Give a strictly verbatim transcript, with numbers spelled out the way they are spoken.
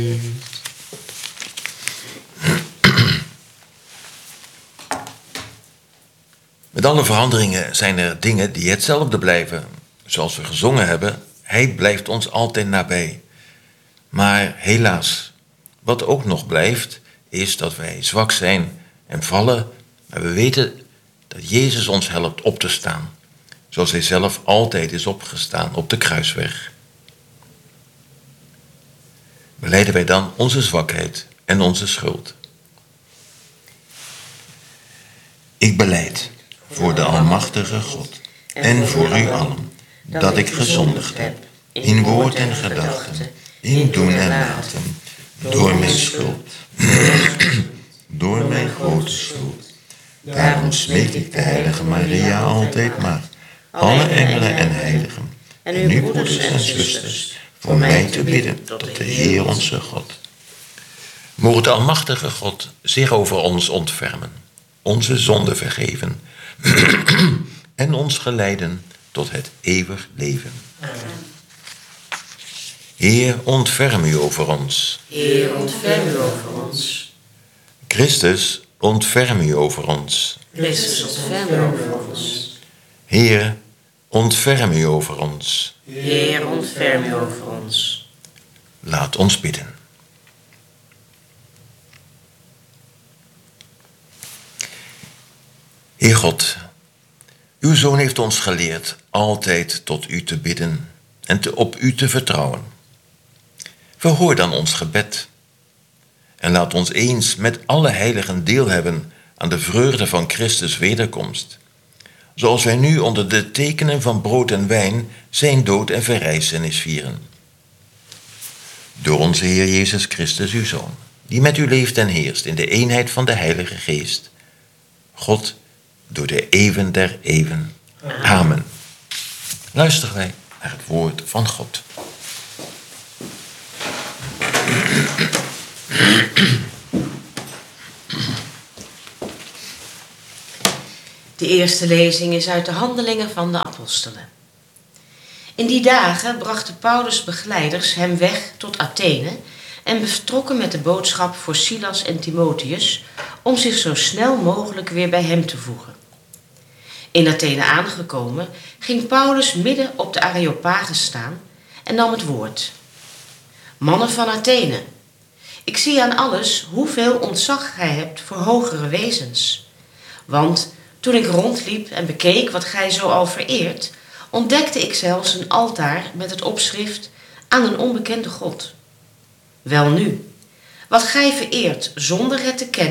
Met alle veranderingen zijn er dingen die hetzelfde blijven. Zoals we gezongen hebben, hij blijft ons altijd nabij. Maar helaas, wat ook nog blijft, is dat wij zwak zijn en vallen. Maar we weten dat Jezus ons helpt op te staan. Zoals hij zelf altijd is opgestaan op de kruisweg. Belijden wij dan onze zwakheid en onze schuld. Ik belijd voor de almachtige God en voor u allen, dat ik gezondigd heb, in woord en gedachte, in doen en laten, door mijn schuld, door mijn grote schuld. Daarom smeek ik de heilige Maria altijd maar, alle engelen en heiligen, en uw broeders en zusters, voor mij te bidden tot de Heer onze God. Mogen de almachtige God zich over ons ontfermen, onze zonde vergeven en ons geleiden tot het eeuwig leven. Amen. Heer, ontferm u over ons. Heer, ontferm u over ons. Christus, ontferm u over ons. Christus, ontferm u over ons. Heer, ontferm u over ons. Heer, ontferm u over ons. Laat ons bidden. Heer God, uw Zoon heeft ons geleerd altijd tot u te bidden en te, op u te vertrouwen. Verhoor dan ons gebed en laat ons eens met alle heiligen deel hebben aan de vreugde van Christus wederkomst, zoals wij nu onder de tekenen van brood en wijn zijn dood en verrijzenis vieren. Door onze Heer Jezus Christus, uw Zoon, die met u leeft en heerst in de eenheid van de Heilige Geest, God, door de eeuwen der eeuwen. Amen. Luisteren wij naar het woord van God. De eerste lezing is uit de Handelingen van de Apostelen. In die dagen brachten Paulus' begeleiders hem weg tot Athene en vertrokken met de boodschap voor Silas en Timotheus om zich zo snel mogelijk weer bij hem te voegen. In Athene aangekomen ging Paulus midden op de Areopagus staan en nam het woord. Mannen van Athene, ik zie aan alles hoeveel ontzag gij hebt voor hogere wezens. Want toen ik rondliep en bekeek wat gij zo al vereert, ontdekte ik zelfs een altaar met het opschrift aan een onbekende God. Welnu, wat gij vereert zonder het te kennen,